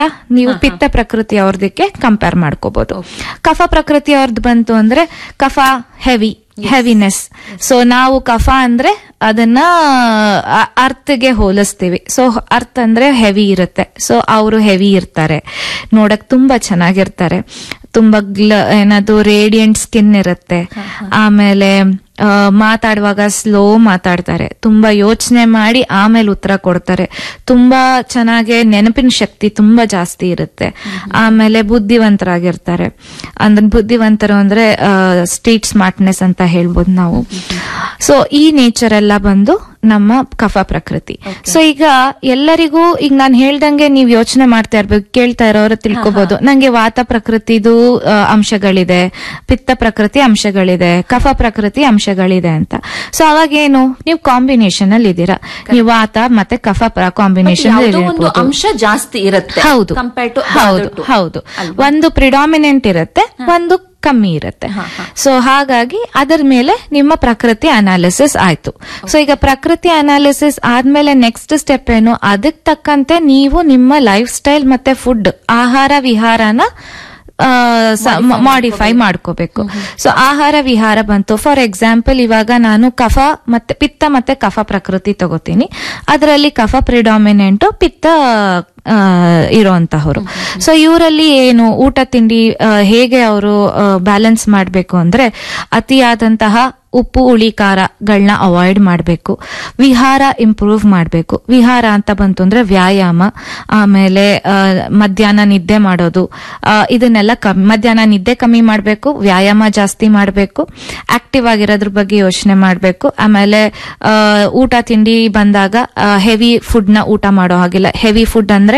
ನೀವು ಪಿತ್ತ ಪ್ರಕೃತಿ ಅವ್ರದಕ್ಕೆ ಕಂಪೇರ್ ಮಾಡ್ಕೋಬಹುದು. ಕಫ ಪ್ರಕೃತಿ ಅವ್ರದ್ದು ಬಂತು ಅಂದ್ರೆ ಕಫ ಹೆವಿನೆಸ್. ಸೊ ನಾವು ಕಫ ಅಂದ್ರೆ ಅದನ್ನ ಅರ್ಥಗೆ ಹೋಲಿಸ್ತೀವಿ. ಸೊ ಅರ್ಥ ಅಂದ್ರೆ ಹೆವಿ ಇರುತ್ತೆ. ಸೊ ಅವರು ಹೆವಿ ಇರ್ತಾರೆ, ನೋಡಕ್ ತುಂಬಾ ಚೆನ್ನಾಗಿರ್ತಾರೆ, ತುಂಬಾ ಏನದು ರೇಡಿಯಂಟ್ ಸ್ಕಿನ್ ಇರುತ್ತೆ. ಆಮೇಲೆ ಮಾತಾಡುವಾಗ ಸ್ಲೋ ಮಾತಾಡ್ತಾರೆ, ತುಂಬಾ ಯೋಚನೆ ಮಾಡಿ ಆಮೇಲೆ ಉತ್ತರ ಕೊಡ್ತಾರೆ, ತುಂಬಾ ಚೆನ್ನಾಗಿ ನೆನಪಿನ ಶಕ್ತಿ ತುಂಬಾ ಜಾಸ್ತಿ ಇರುತ್ತೆ. ಆಮೇಲೆ ಬುದ್ಧಿವಂತರಾಗಿರ್ತಾರೆ. ಅಂದ್ರೆ ಬುದ್ಧಿವಂತರು ಅಂದ್ರೆ ಸ್ಟ್ರೀಟ್ ಸ್ಮಾರ್ಟ್ನೆಸ್ ಅಂತ ಹೇಳ್ಬೋದು ನಾವು. ಸೊ ಈ ನೇಚರ್ ಎಲ್ಲ ಬಂದು ನಮ್ಮ ಕಫ ಪ್ರಕೃತಿ. ಸೊ ಈಗ ಎಲ್ಲರಿಗೂ ಈಗ ನಾನು ಹೇಳ್ದಂಗೆ ನೀವ್ ಯೋಚನೆ ಮಾಡ್ತಾ ಇರ್ಬೇಕು, ಕೇಳ್ತಾ ಇರೋರು ತಿಳ್ಕೊಬಹುದು, ನಂಗೆ ವಾತ ಪ್ರಕೃತಿದು ಅಂಶಗಳಿದೆ, ಪಿತ್ತ ಪ್ರಕೃತಿ ಅಂಶಗಳಿದೆ, ಕಫ ಪ್ರಕೃತಿ ಅಂಶಗಳಿದೆ ಅಂತ. ಸೊ ಅವಾಗೇನು ನೀವು ಕಾಂಬಿನೇಷನ್ ಅಲ್ಲಿ ಇದ್ದೀರಾ, ನೀವು ವಾತ ಮತ್ತೆ ಕಫ ಕಾಂಬಿನೇಷನ್ ಅಂಶ ಜಾಸ್ತಿ ಇರುತ್ತೆ. ಹೌದು ಹೌದು, ಒಂದು ಪ್ರಿಡಾಮಿನೆಂಟ್ ಇರುತ್ತೆ, ಒಂದು ಕಮ್ಮಿ ಇರುತ್ತೆ. ಸೊ ಹಾಗಾಗಿ ಅದರ ಮೇಲೆ ನಿಮ್ಮ ಪ್ರಕೃತಿ ಅನಾಲಿಸಿಸ್ ಆಯ್ತು. ಸೊ ಈಗ ಪ್ರಕೃತಿ ಅನಾಲಿಸಿಸ್ ಆದ್ಮೇಲೆ ನೆಕ್ಸ್ಟ್ ಸ್ಟೆಪ್ ಏನು, ಅದಕ್ಕೆ ತಕ್ಕಂತೆ ನೀವು ನಿಮ್ಮ ಲೈಫ್ ಸ್ಟೈಲ್ ಮತ್ತೆ ಫುಡ್ ಆಹಾರ ವಿಹಾರನ ಮಾಡಿಫೈ ಮಾಡ್ಕೋಬೇಕು. ಸೊ ಆಹಾರ ವಿಹಾರ ಬಂತು. ಫಾರ್ ಎಕ್ಸಾಂಪಲ್ ಇವಾಗ ನಾನು ಕಫ ಮತ್ತೆ ಪಿತ್ತ ಮತ್ತೆ ಕಫ ಪ್ರಕೃತಿ ತಗೋತೀನಿ. ಅದರಲ್ಲಿ ಕಫ ಪ್ರಿಡಾಮಿನೆಂಟ್, ಪಿತ್ತ ಇರೋಂತಹವರು. ಸೊ ಇವರಲ್ಲಿ ಏನು ಊಟ ತಿಂಡಿ ಹೇಗೆ ಅವರು ಬ್ಯಾಲೆನ್ಸ್ ಮಾಡ್ಬೇಕು ಅಂದ್ರೆ ಅತಿಯಾದಂತಹ ಉಪ್ಪು ಹುಳಿ ಖಾರಗಳನ್ನ ಅವಾಯ್ಡ್ ಮಾಡಬೇಕು. ವಿಹಾರ ಇಂಪ್ರೂವ್ ಮಾಡಬೇಕು. ವಿಹಾರ ಅಂತ ಬಂತು ಅಂದ್ರೆ ವ್ಯಾಯಾಮ, ಆಮೇಲೆ ಮಧ್ಯಾಹ್ನ ನಿದ್ದೆ ಮಾಡೋದು, ಇದನ್ನೆಲ್ಲ ಮಧ್ಯಾಹ್ನ ನಿದ್ದೆ ಕಮ್ಮಿ ಮಾಡಬೇಕು, ವ್ಯಾಯಾಮ ಜಾಸ್ತಿ ಮಾಡಬೇಕು, ಆಕ್ಟಿವ್ ಆಗಿರೋದ್ರ ಬಗ್ಗೆ ಯೋಚನೆ ಮಾಡಬೇಕು. ಆಮೇಲೆ ಊಟ ತಿಂಡಿ ಬಂದಾಗ ಹೆವಿ ಫುಡ್ ನ ಊಟ ಮಾಡೋ ಹಾಗಿಲ್ಲ. ಹೆವಿ ಫುಡ್ ಅಂದ್ರೆ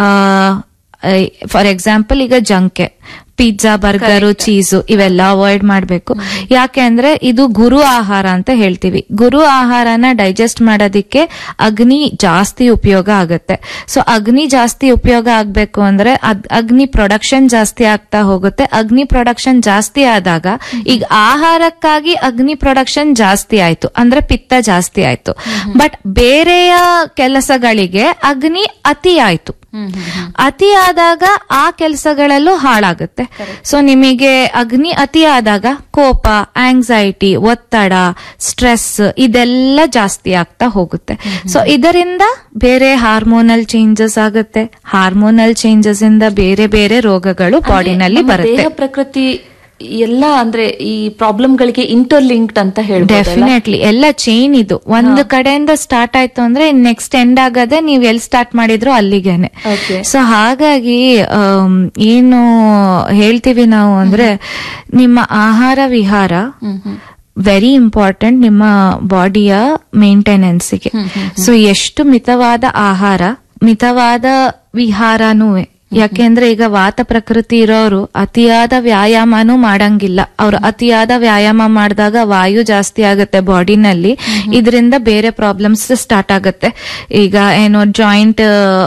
ಫಾರ್ ಎಕ್ಸಾಂಪಲ್ ಈಗ ಜಂಕೆ, ಪಿಜ್ಜಾ, ಬರ್ಗರು, ಚೀಸು ಇವೆಲ್ಲ ಅವಾಯ್ಡ್ ಮಾಡಬೇಕು. ಯಾಕೆ ಅಂದ್ರೆ ಇದು ಗುರು ಆಹಾರ ಅಂತ ಹೇಳ್ತೀವಿ. ಗುರು ಆಹಾರನ ಡೈಜೆಸ್ಟ್ ಮಾಡೋದಿಕ್ಕೆ ಅಗ್ನಿ ಜಾಸ್ತಿ ಉಪಯೋಗ ಆಗುತ್ತೆ. ಸೊ ಅಗ್ನಿ ಜಾಸ್ತಿ ಉಪಯೋಗ ಆಗ್ಬೇಕು ಅಂದ್ರೆ ಅಗ್ನಿ ಪ್ರೊಡಕ್ಷನ್ ಜಾಸ್ತಿ ಆಗ್ತಾ ಹೋಗುತ್ತೆ. ಅಗ್ನಿ ಪ್ರೊಡಕ್ಷನ್ ಜಾಸ್ತಿ ಆದಾಗ ಈಗ ಆಹಾರಕ್ಕಾಗಿ ಅಗ್ನಿ ಪ್ರೊಡಕ್ಷನ್ ಜಾಸ್ತಿ ಆಯ್ತು ಅಂದ್ರೆ ಪಿತ್ತ ಜಾಸ್ತಿ ಆಯ್ತು. ಬಟ್ ಬೇರೆಯ ಕೆಲಸಗಳಿಗೆ ಅಗ್ನಿ ಅತಿ ಆಯ್ತು. ಅತಿ ಆದಾಗ ಆ ಕೆಲಸಗಳಲ್ಲೂ ಹಾಳಾಗುತ್ತೆ. ಸೊ ನಿಮಗೆ ಅಗ್ನಿ ಅತಿ ಆದಾಗ ಕೋಪ, ಆಂಗ್ಸೈಟಿ, ಒತ್ತಡ, ಸ್ಟ್ರೆಸ್ ಇದೆಲ್ಲ ಜಾಸ್ತಿ ಆಗ್ತಾ ಹೋಗುತ್ತೆ. ಸೊ ಇದರಿಂದ ಬೇರೆ ಹಾರ್ಮೋನಲ್ ಚೇಂಜಸ್ ಆಗುತ್ತೆ. ಹಾರ್ಮೋನಲ್ ಚೇಂಜಸ್ ಇಂದ ಬೇರೆ ಬೇರೆ ರೋಗಗಳು ಬಾಡಿನಲ್ಲಿ ಬರುತ್ತೆ. ಪ್ರಕೃತಿ ಎಲ್ಲ ಅಂದ್ರೆ ಈ ಪ್ರಾಬ್ಲಮ್ ಗಳಿಗೆ ಇಂಟರ್ಲಿಂಕ್ಡ್ ಅಂತ ಹೇಳ್ಬೋದು. ಡೆಫಿನೆಟ್ಲಿ ಎಲ್ಲ ಚೈನ್ ಇದು. ಒಂದು ಕಡೆಯಿಂದ ಸ್ಟಾರ್ಟ್ ಆಯ್ತು ಅಂದ್ರೆ ನೆಕ್ಸ್ಟ್ ಎಂಡ್ ಆಗದೆ ನೀವ್ ಎಲ್ಲಿ ಸ್ಟಾರ್ಟ್ ಮಾಡಿದ್ರು ಅಲ್ಲಿಗೇನೆ. ಸೊ ಹಾಗಾಗಿ ಏನು ಹೇಳ್ತೀವಿ ನಾವು ಅಂದ್ರೆ ನಿಮ್ಮ ಆಹಾರ ವಿಹಾರ ವೆರಿ ಇಂಪಾರ್ಟೆಂಟ್ ನಿಮ್ಮ ಬಾಡಿಯ ಮೇಂಟೆನೆನ್ಸ್ಗೆ. ಸೊ ಎಷ್ಟು ಮಿತವಾದ ಆಹಾರ, ಮಿತವಾದ ವಿಹಾರನೂ. ಯಾಕೆಂದ್ರೆ ಈಗ ವಾತ ಪ್ರಕೃತಿ ಇರೋರು ಅತಿಯಾದ ವ್ಯಾಯಾಮನೂ ಮಾಡಂಗಿಲ್ಲ. ಅವ್ರು ಅತಿಯಾದ ವ್ಯಾಯಾಮ ಮಾಡಿದಾಗ ವಾಯು ಜಾಸ್ತಿ ಆಗುತ್ತೆ ಬಾಡಿನಲ್ಲಿ. ಇದರಿಂದ ಬೇರೆ ಪ್ರಾಬ್ಲಮ್ಸ್ ಸ್ಟಾರ್ಟ್ ಆಗುತ್ತೆ. ಈಗ ಏನೋ ಜಾಯಿಂಟ್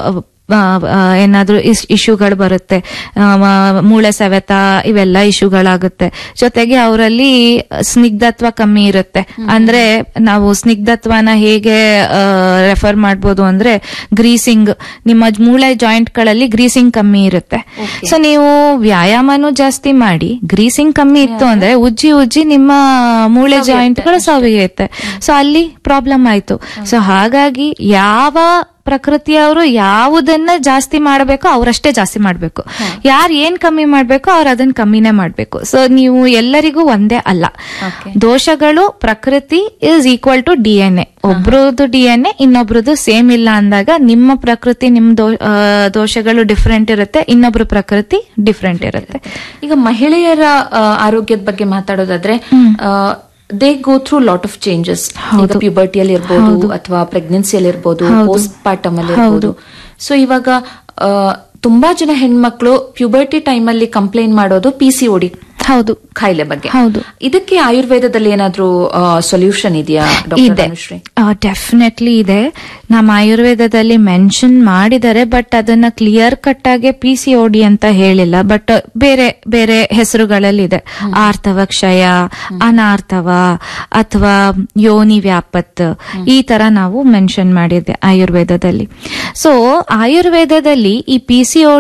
ಏನಾದ್ರೂ ಇಶ್ಯೂಗಳು ಬರುತ್ತೆ, ಮೂಳೆ ಸವೆತ ಇವೆಲ್ಲ ಇಶ್ಯೂಗಳಾಗುತ್ತೆ. ಜೊತೆಗೆ ಅವರಲ್ಲಿ ಸ್ನಿಗ್ಧತ್ವ ಕಮ್ಮಿ ಇರುತ್ತೆ. ಅಂದ್ರೆ ನಾವು ಸ್ನಿಗ್ಧತ್ವನ ಹೇಗೆ ರೆಫರ್ ಮಾಡ್ಬೋದು ಅಂದ್ರೆ ಗ್ರೀಸಿಂಗ್, ನಿಮ್ಮ ಮೂಳೆ ಜಾಯಿಂಟ್ ಗಳಲ್ಲಿ ಗ್ರೀಸಿಂಗ್ ಕಮ್ಮಿ ಇರುತ್ತೆ. ಸೊ ನೀವು ವ್ಯಾಯಾಮನೂ ಜಾಸ್ತಿ ಮಾಡಿ ಗ್ರೀಸಿಂಗ್ ಕಮ್ಮಿ ಇತ್ತು ಅಂದ್ರೆ ಉಜ್ಜಿ ನಿಮ್ಮ ಮೂಳೆ ಜಾಯಿಂಟ್ ಗಳು ಸವಿಯುತ್ತೆ. ಸೊ ಅಲ್ಲಿ ಪ್ರಾಬ್ಲಮ್ ಆಯ್ತು. ಸೊ ಹಾಗಾಗಿ ಯಾವ ಪ್ರಕೃತಿಯವರು ಯಾವುದನ್ನ ಜಾಸ್ತಿ ಮಾಡಬೇಕು ಅವರಷ್ಟೇ ಜಾಸ್ತಿ ಮಾಡ್ಬೇಕು. ಯಾರು ಏನ್ ಕಮ್ಮಿ ಮಾಡ್ಬೇಕು ಅವ್ರು ಅದನ್ನ ಕಮ್ಮಿನೇ ಮಾಡ್ಬೇಕು. ಸೊ ನೀವು ಎಲ್ಲರಿಗೂ ಒಂದೇ ಅಲ್ಲ. ದೋಷಗಳು ಪ್ರಕೃತಿ is equal to DNA. ಒಬ್ರದ್ದು DNA ಇನ್ನೊಬ್ರದ್ದು same ಇಲ್ಲ ಅಂದಾಗ ನಿಮ್ಮ ಪ್ರಕೃತಿ ನಿಮ್ ದೋಷಗಳು ಡಿಫ್ರೆಂಟ್ ಇರುತ್ತೆ, ಇನ್ನೊಬ್ರು ಪ್ರಕೃತಿ ಡಿಫ್ರೆಂಟ್ ಇರುತ್ತೆ. ಈಗ ಮಹಿಳೆಯರ ಆರೋಗ್ಯದ ಬಗ್ಗೆ ಮಾತಾಡೋದಾದ್ರೆ they go through lot of changes. ಈಗ ಪ್ಯೂಬರ್ಟಿಯಲ್ಲಿ ಇರ್ಬೋದು ಅಥವಾ ಪ್ರೆಗ್ನೆನ್ಸಿಯಲ್ಲಿ ಇರ್ಬೋದು, ಪೋಸ್ಟ್ ಪಾರ್ಟಮ್ ಅಲ್ಲಿ ಇರ್ಬೋದು. ಸೊ ಇವಾಗ ತುಂಬಾ ಜನ ಹೆಣ್ಮಕ್ಳು ಪ್ಯೂಬರ್ಟಿ ಟೈಮ್ ಅಲ್ಲಿ ಕಂಪ್ಲೇಂಟ್ ಮಾಡೋದು PCOD ಹೌದು ಕಾಯಿಲೆ ಬಗ್ಗೆ. ಹೌದು. ಇದಕ್ಕೆ ಆಯುರ್ವೇದದಲ್ಲಿ ಏನಾದ್ರೂ ಸೊಲ್ಯೂಷನ್ ಇದೆಯಾ? ಇದೆ, ಡೆಫಿನೆಟ್ಲಿ ಇದೆ. ನಮ್ಮ ಆಯುರ್ವೇದದಲ್ಲಿ ಮೆನ್ಷನ್ ಮಾಡಿದ್ದಾರೆ, ಬಟ್ ಅದನ್ನ ಕ್ಲಿಯರ್ ಕಟ್ ಆಗಿ PCOD ಅಂತ ಹೇಳಿಲ್ಲ. ಬಟ್ ಬೇರೆ ಬೇರೆ ಹೆಸರುಗಳಲ್ಲಿದೆ. ಆರ್ತವ ಕ್ಷಯ, ಅನಾರ್ಥವ ಅಥವಾ ಯೋನಿ ವ್ಯಾಪತ್, ಈ ತರ ನಾವು ಮೆನ್ಷನ್ ಮಾಡಿದ್ದೆ ಆಯುರ್ವೇದದಲ್ಲಿ. ಸೊ ಆಯುರ್ವೇದದಲ್ಲಿ ಈ PCOD